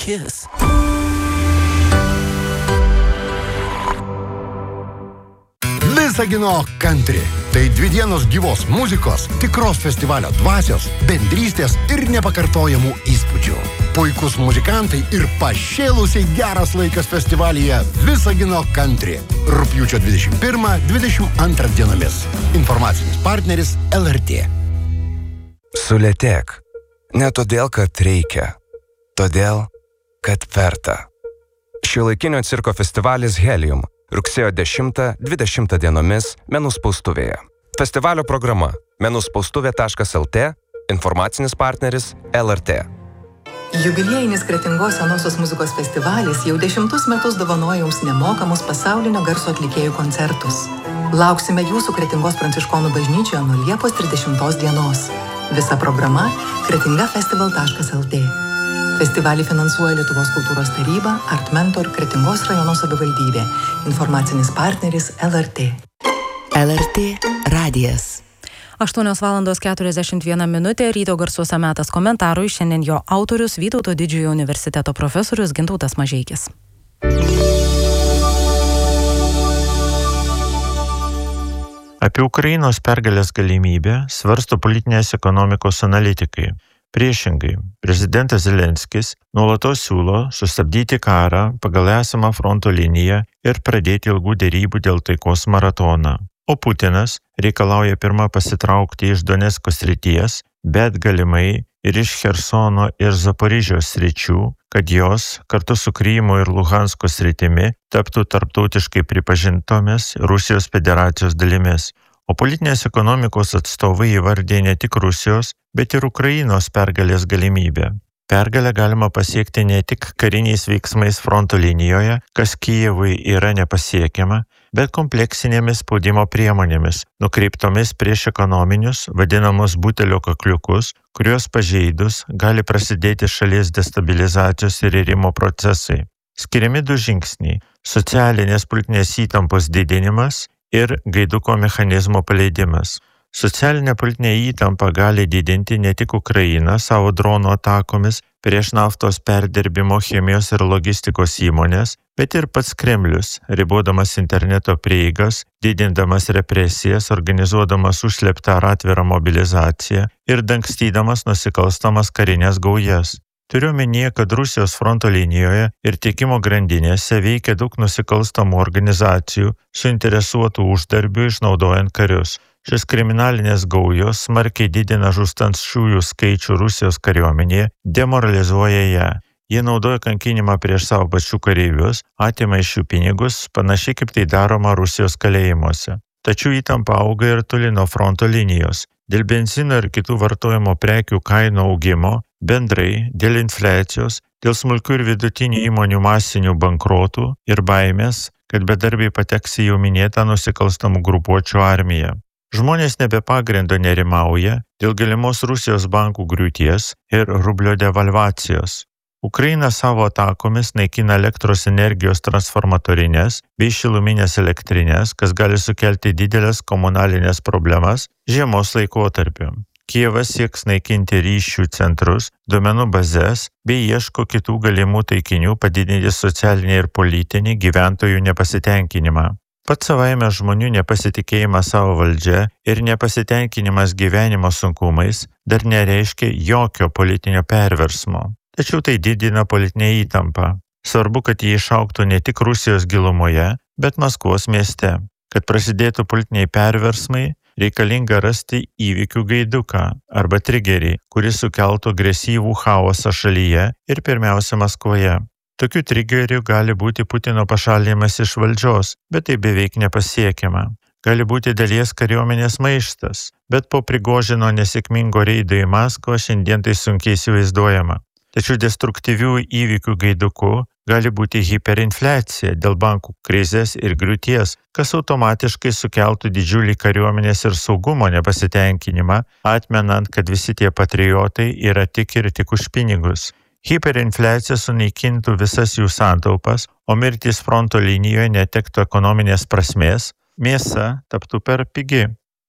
kiss. Visagino country. Tai 2 dienos gyvos muzikos, tikros festivalio dvasios, bendrystės ir nepakartojamų įspūdžių. Puikus muzikantai ir pašėlusiai geras laikas festivalyje Visagino country. Rugpjūčio 21-22 dienomis. Informacinis partneris LRT. Sulėtėk. Ne todėl, kad reikia. Todėl, kad verta. Šiuolaikinio cirko festivalis Helium. Rugsėjo 10-20 dienomis Menų spaustuvėje. Festivalio programa menuspaustuvė.lt, informacinis partneris LRT. Jubiliejinis Kretingos senosios muzikos festivalis jau 10 metus dovanoja jums nemokamus pasaulinio garso atlikėjų koncertus. Lauksime jūsų Kretingos pranciškonų bažnyčioje nuo Liepos 30 dienos. Visa programa kretingafestival.lt. Festivalį finansuoja Lietuvos kultūros taryba, Art Mentor, Kretingos rajono savivaldybė. Informacinis partneris LRT. LRT radijas. 8:41 ryto garsuose metas komentarui. Šiandien jo autorius Vytauto Didžiojo universiteto profesorius Gintautas Mažeikis. Apie Ukrainos pergalės galimybę svarsto politinės ekonomikos analitikai. Priešingai, prezidentas Zelenskis nuolatos siūlo sustabdyti karą pagal esamą fronto liniją ir pradėti ilgų derybų dėl taikos maratoną. O Putinas reikalauja pirmą pasitraukti iš Donecko srities, bet galimai ir iš Chersono ir Zaporižijos sričių, kad jos kartu su Krymu ir Luhansko sritimi taptų tarptautiškai pripažintomis Rusijos federacijos dalimis. O politinės ekonomikos atstovai įvardė ne tik Rusijos, bet ir Ukrainos pergalės galimybę. Pergalę galima pasiekti ne tik kariniais veiksmais fronto linijoje, kas Kijevui yra nepasiekiama, bet kompleksinėmis spaudimo priemonėmis, nukreiptomis prieš ekonominius, vadinamus butelio kakliukus, kuriuos pažeidus gali prasidėti šalies destabilizacijos ir irimo procesai. Skiriami 2 žingsniai – socialinės politinės įtampos didinimas ir gaiduko mechanizmo paleidimas. Socialinė politinė įtampa gali didinti ne tik Ukrainą savo dronų atakomis prieš naftos perdirbimo, chemijos ir logistikos įmonės, bet ir pats Kremlius, ribodamas interneto prieigas, didindamas represijas, organizuodamas užslėptą ar atvirą mobilizaciją ir dangstydamas nusikalstamas karinės gaujas. Turiu omenyje, kad Rusijos fronto linijoje ir tiekimo grandinėse veikia daug nusikalstamų organizacijų, suinteresuotų uždarbių išnaudojant karius. Šis kriminalinės gaujos smarkiai didina žūstančiųjų skaičių Rusijos kariuomenėje, demoralizuoja ją. Jie naudoja kankinimą prieš savo pačių kareivius, atima iš jų pinigus, panašiai kaip tai daroma Rusijos kalėjimuose. Tačiau įtampa auga ir toli nuo fronto linijos. Dėl benzino ir kitų vartojimo prekių kainų augimo, bendrai dėl infliacijos, dėl smulkių ir vidutinių įmonių masinių bankrotų ir baimės, kad bedarbiai pateks į jau minėtą nusikalstamų grupuočių armiją. Žmonės nebe pagrindo nerimauja dėl galimos Rusijos bankų griūties ir rublio devalvacijos. Ukraina savo atakomis naikina elektros energijos transformatorinės bei šiluminės elektrinės, kas gali sukelti didelės komunalinės problemas žiemos laikotarpiu. Kijevas sieks naikinti ryšių centrus, duomenų bazes bei ieško kitų galimų taikinių padidinti socialinį ir politinį gyventojų nepasitenkinimą. Pats savaime žmonių nepasitikėjimas savo valdžia ir nepasitenkinimas gyvenimo sunkumais dar nereiškia jokio politinio perversmo. Tačiau tai didina politinę įtampą. Svarbu, kad jie išaugtų ne tik Rusijos gilumoje, bet Maskvos mieste. Kad prasidėtų politiniai perversmai, reikalinga rasti įvykių gaiduką arba trigerį, kuris sukeltų agresyvų chaosą šalyje ir pirmiausia Maskvoje. Tokių trigerių gali būti Putino pašalinimas iš valdžios, bet tai beveik nepasiekiama. Gali būti dalies kariuomenės maištas, bet po Prigožino nesėkmingo reido į Maskvą šiandien tai sunkiai įsivaizduojama. Tačiau destruktyvių įvykių gaiduku gali būti hiperinfliacija dėl bankų krizės ir griūties, kas automatiškai sukeltų didžiulį kariuomenės ir saugumo nepasitenkinimą, atmenant, kad visi tie patriotai yra tik ir tik už pinigus. Hiperinfliacija sunaikintų visas jų santaupas, o mirtys fronto linijoje netektų ekonominės prasmės, mėsa taptų per pigi.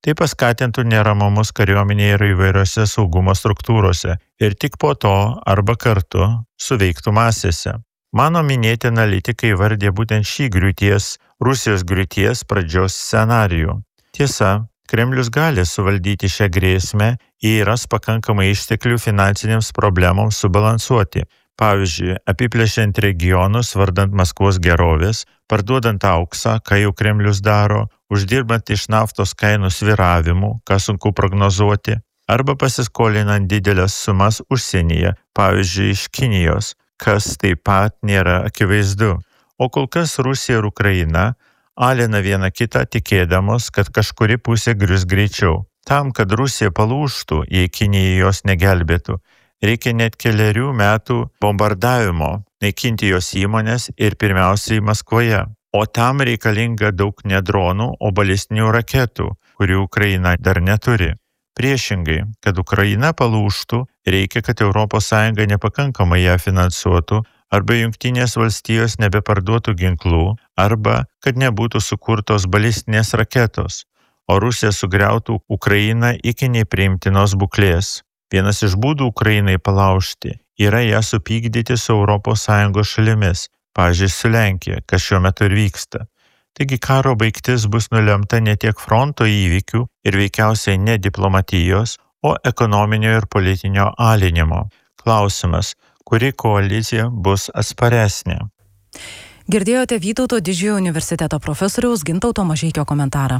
Tai paskatintų neramumus kariuomenėje ir įvairiose saugumo struktūrose ir tik po to arba kartu suveiktų masėse. Mano minėti analitikai įvardė būtent šį Rusijos griūties pradžios scenarijų. Tiesa, Kremlius gali suvaldyti šią grėsmę, jei ras pakankamai išteklių finansinėms problemoms subalansuoti. Pavyzdžiui, apiplėšiant regionus, vardant Maskvos gerovės, parduodant auksą, ką jau Kremlius daro, uždirbant iš naftos kainų svyravimų, ką sunku prognozuoti, arba pasiskolinant didelės sumas užsienyje, pavyzdžiui, iš Kinijos, kas taip pat nėra akivaizdu. O kol kas Rusija ir Ukraina alina vieną kitą tikėdamos, kad kažkuri pusė grius greičiau. Tam, kad Rusija palūžtų, jei Kinija jos negelbėtų, reikia net 4 metų bombardavimo, naikinti jos įmonės ir pirmiausiai Maskvoje. O tam reikalinga daug ne dronų, o balistinių raketų, kurių Ukraina dar neturi. Priešingai, kad Ukraina palūžtų, reikia, kad ES nepakankamai ją finansuotų, arba Jungtinės valstijos nebeparduotų ginklų, arba kad nebūtų sukurtos balistinės raketos, o Rusija sugriautų Ukrainą iki nepriimtinos būklės. Vienas iš būdų Ukrainai palaužti yra ją supykdyti su ES šalimis, pavyzdžiui, su Lenkija, kas šiuo metu ir vyksta. Taigi karo baigtis bus nulemta ne tiek fronto įvykių ir veikiausiai ne diplomatijos, o ekonominio ir politinio alinimo. Klausimas, kuri koalicija bus atsparesnė? Girdėjote Vytauto Didžiojo universiteto profesoriaus Gintauto Mažeikio komentarą.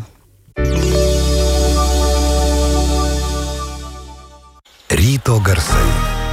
Ryto garsai.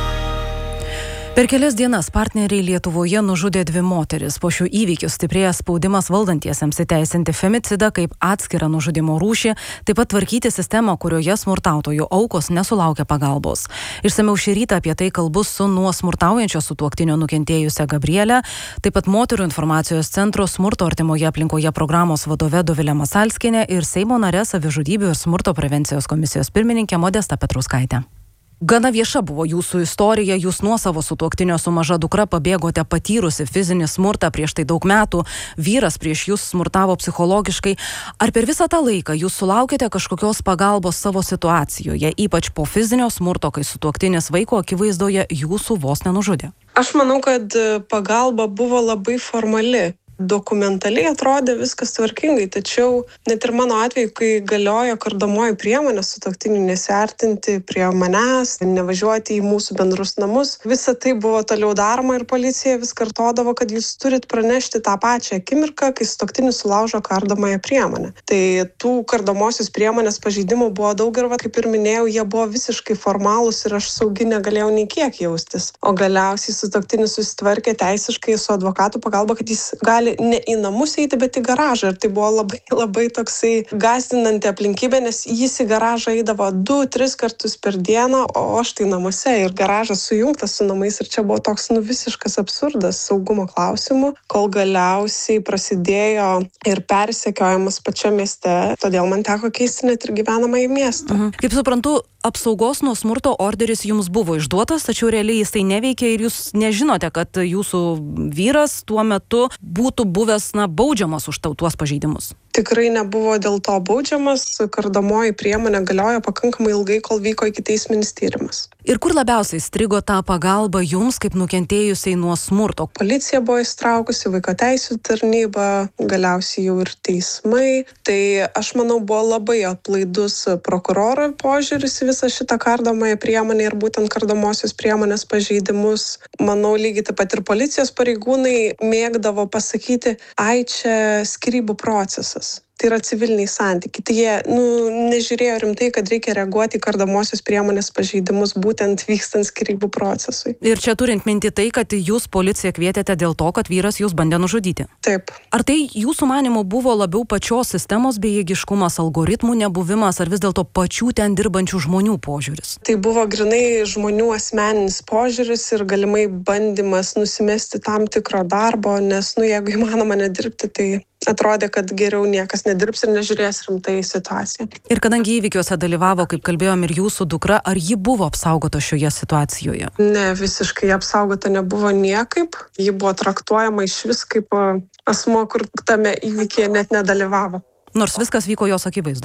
Per kelias dienas partneriai Lietuvoje nužudė 2 moteris. Po šių įvykių stiprėja spaudimas valdantiesiems įteisinti femicidą kaip atskirą nužudimo rūšį, taip pat tvarkyti sistemą, kurioje smurtautojų aukos nesulaukia pagalbos. Išsamiau šį rytą apie tai kalbu su nuo smurtaujančio sutuoktinio nukentėjusią Gabrielę, taip pat Moterų informacijos centro smurto artimoje aplinkoje programos vadove Dovilė Masalskienė ir Seimo nare savižudybių ir smurto prevencijos komisijos pirmininkė Modesta Petrauskaitė. Gana vieša buvo jūsų istorija, jūs nuo savo sutuoktinio su maža dukra pabėgote patyrusi fizinį smurtą prieš tai daug metų, vyras prieš jūs smurtavo psichologiškai. Ar per visą tą laiką jūs sulaukėte kažkokios pagalbos savo situacijoje, ypač po fizinio smurto, kai sutuoktinis vaiko akivaizdoje jūsų vos nenužudė? Aš manau, kad pagalba buvo labai formali. Dokumentaliai atrodė viskas tvarkingai, tačiau net ir mano atveju, kai galiojo kardomoji priemonė sutuoktinių nesiartinti prie manęs, nevažiuoti į mūsų bendrus namus, visa tai buvo toliau daroma ir policija vis kartodavo, kad jūs turit pranešti tą pačią akimirką, kai sutuoktinis sulaužo kardomąją priemonę. Tai tų kardomosios priemonės pažeidimų buvo daug ir, kaip ir minėjau, jie buvo visiškai formalūs ir aš saugi negalėjau nei kiek jaustis. O galiausiai sutuoktinis susitvarkė teisiškai su advokatų pagalba, kad jis gali ne į namus eiti, bet į garažą. Ir tai buvo labai toksai gąsdinanti aplinkybė, nes jis į garažą eidavo 2-3 kartus per dieną, o aš tai namuose ir garažas sujungtas su namais. Ir čia buvo toks visiškas absurdas saugumo klausimų, kol galiausiai prasidėjo ir persekiojimas pačiame mieste. Todėl man teko keisti net ir gyvenamąjį miestą. Kaip suprantu, apsaugos nuo smurto orderis jums buvo išduotas, tačiau realiai jis tai neveikia ir jūs nežinote, kad jūsų vyras tuo metu būtų buvęs baudžiamas už tuos pažeidimus. Tikrai nebuvo dėl to baudžiamas, kardomoji priemonė galiojo pakankamai ilgai, kol vyko ikiteisminis tyrimas. Ir kur labiausiai strigo tą pagalbą jums, kaip nukentėjusiai nuo smurto? Policija buvo įstraukusi, vaiko teisių tarnyba, galiausiai jau ir teismai. Tai aš manau, buvo labai atlaidus prokuroro požiūris į visą šitą kardomąją priemonę ir būtent kardomosios priemonės pažeidimus. Manau, lygiai taip pat ir policijos pareigūnai mėgdavo pasakyti, ai čia skyrybų procesas. Tai yra civiliniai santykiai. Tai jie nežiūrėjo rimtai, kad reikia reaguoti į kardomosios priemonės pažeidimus būtent vykstant skyrybų procesui. Ir čia turint minti tai, kad jūs policiją kvietėte dėl to, kad vyras jūs bandė nužudyti. Taip. Ar tai jūsų manymu buvo labiau pačios sistemos bejėgiškumas, algoritmų nebuvimas, ar vis dėlto pačių ten dirbančių žmonių požiūris? Tai buvo grinai žmonių asmeninis požiūris ir galimai bandymas nusimesti tam tikro darbo, nes jeigu įmanoma nedirbti, tai atrodė, kad geriau niekas nedirbs ir nežiūrės rimtai į situaciją. Ir kadangi įvykiuose dalyvavo, kaip kalbėjom, ir jūsų dukra, ar ji buvo apsaugota šioje situacijoje? Ne, visiškai apsaugota nebuvo niekaip. Ji buvo traktuojama išvis kaip asmuo, kur tame įvykyje net nedalyvavo. Nors viskas vyko jos akivaizdoje.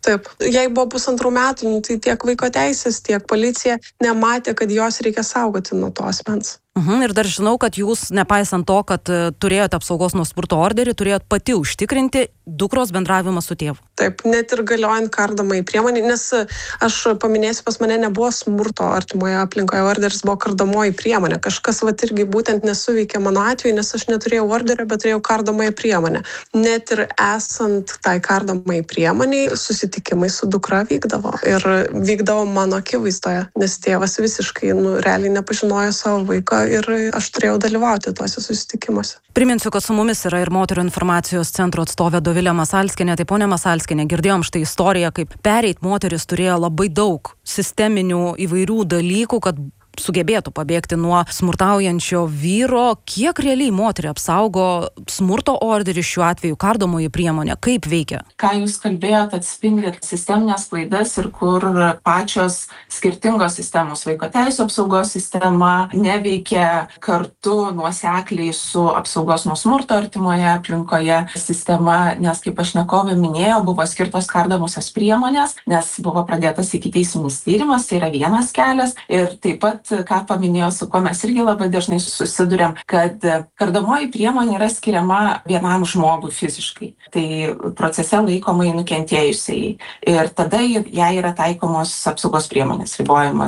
Taip. Jei buvo 1,5 metų, tai tiek vaiko teisės, tiek policija nematė, kad jos reikia saugoti nuo to asmens. Ir dar žinau, kad jūs, nepaisant to, kad turėjote apsaugos nuo smurto orderį, turėjot pati užtikrinti dukros bendravimą su tėvu. Taip, net ir galiojant kardomąjį priemonį, nes aš paminėsiu, pas mane nebuvo smurto artimoje aplinkoje, orderis buvo kardomoji priemonė. Kažkas irgi būtent nesuveikė mano atveju, nes aš neturėjau orderio, bet turėjau kardomąją priemonę. Net ir esant tai kardomąjį priemoniai, susitikimai su dukra vykdavo. Ir vykdavo mano akivaizdoje, nes tėvas visiškai realiai nepažinojo savo vaiko ir aš turėjau dalyvauti tuose susitikimuose. Priminsiu, kad su mumis yra ir Moterų informacijos centro atstovė Dovilė Masalskienė. Tai ponia Masalskienė, girdėjom štai istoriją, kaip pereit moteris turėjo labai daug sisteminių įvairių dalykų, kad sugebėtų pabėgti nuo smurtaujančio vyro. Kiek realiai moterį apsaugo smurto orderis, šiuo atveju kardomoji priemonė? Kaip veikia? Ką jūs kalbėjote, atspindi sisteminės klaidas ir kur pačios skirtingos sistemos, vaiko teisų apsaugos sistema neveikia kartu nuosekliai su apsaugos nuo smurto artimoje aplinkoje sistema, nes, kaip pašnekovė minėjo, buvo skirtos kardomosios priemonės, nes buvo pradėtas ikiteisminis tyrimas, tai yra vienas kelias. Ir taip pat, ką paminėjau, su kuo mes irgi labai dažnai susiduriam, kad kardomoji priemonė yra skiriama vienam žmogui fiziškai. Tai procese laikomai nukentėjusiai. Ir tada jai yra taikomos apsaugos priemonės, ribojimas